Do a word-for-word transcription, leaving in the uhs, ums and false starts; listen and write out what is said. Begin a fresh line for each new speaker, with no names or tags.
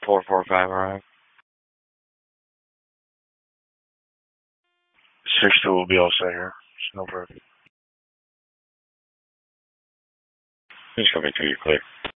four four five arrive. six two will be all set here. No problem. Just coming to you, clear.